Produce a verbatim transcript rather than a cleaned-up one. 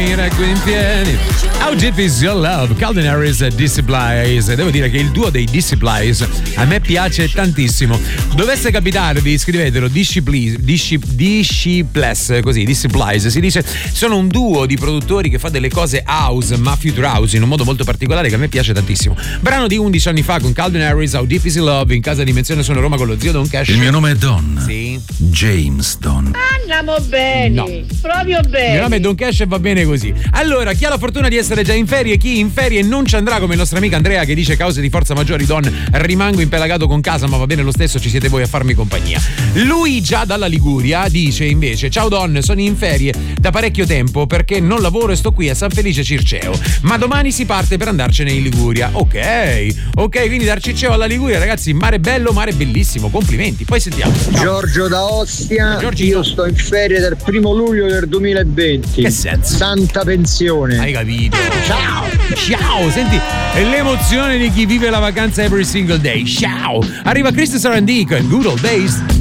in piedi. How deep is your love? Calvin Harris e D C Blaze. Devo dire che il duo dei D C Blaze a me piace tantissimo. Dovesse capitarvi, scrivetelo D C Blaze, D C, D C Plus, così, D C Blaze si dice. Sono un duo di produttori che fa delle cose house, ma future house in un modo molto particolare che a me piace tantissimo. Brano di undici anni fa con Calvin Harris, How Deep is your love, in casa Dimensione Sono Roma con lo zio Don Cash. Il mio nome è Don. Sì. James Don. Andiamo bene, No. proprio bene. Il mio nome è Don Cash e va bene così. Allora, chi ha la fortuna di essere già in ferie, chi in ferie non ci andrà, come il nostro amico Andrea che dice cause di forza maggiori, Don, rimango impelagato con casa, ma va bene lo stesso, ci siete voi a farmi compagnia. Lui già dalla Liguria dice invece: ciao Don, sono in ferie da parecchio tempo perché non lavoro e sto qui a San Felice Circeo, ma domani si parte per andarcene in Liguria. Ok, ok, quindi dal Circeo alla Liguria, ragazzi, mare bello, mare bellissimo, complimenti. Poi sentiamo. Ciao. Giorgio da Ostia, Giorgino. io sto in ferie dal primo luglio del duemilaventi. Che senso? Santa pensione. Hai capito? Ciao! Ciao! Senti, è l'emozione di chi vive la vacanza every single day. Ciao! Arriva Chris Sarandon con Good Old Days.